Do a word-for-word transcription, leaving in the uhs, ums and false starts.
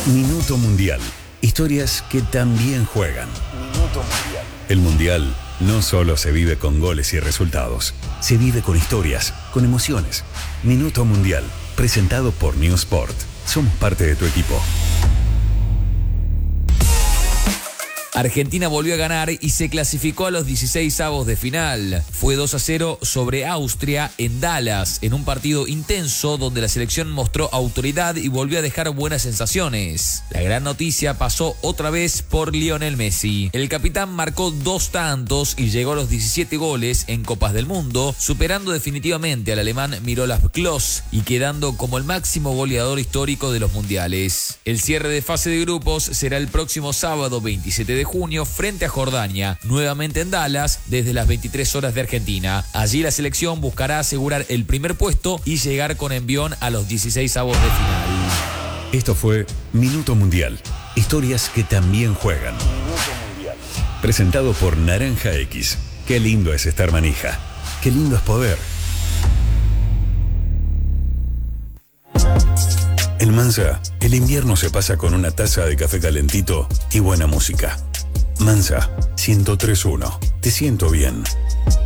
Minuto Mundial. Historias que también juegan. Minuto Mundial. El Mundial no solo se vive con goles y resultados. Se vive con historias, con emociones. Minuto Mundial. Presentado por New Sport. Somos parte de tu equipo. Argentina volvió a ganar y se clasificó a los dieciseisavos de final. Fue dos a cero sobre Austria en Dallas, en un partido intenso donde la selección mostró autoridad y volvió a dejar buenas sensaciones. La gran noticia pasó otra vez por Lionel Messi. El capitán marcó dos tantos y llegó a los diecisiete goles en Copas del Mundo, superando definitivamente al alemán Miroslav Klose y quedando como el máximo goleador histórico de los mundiales. El cierre de fase de grupos será el próximo sábado veintisiete de junio frente a Jordania, nuevamente en Dallas, desde las veintitrés horas de Argentina. Allí la selección buscará asegurar el primer puesto y llegar con envión a los dieciseisavos de final. Esto fue Minuto Mundial. Historias que también juegan. Minuto Mundial. Presentado por Naranja X. Qué lindo es estar manija. Qué lindo es poder. En Mansa, el invierno se pasa con una taza de café calentito y buena música. Mansa, ciento tres punto uno. Te siento bien.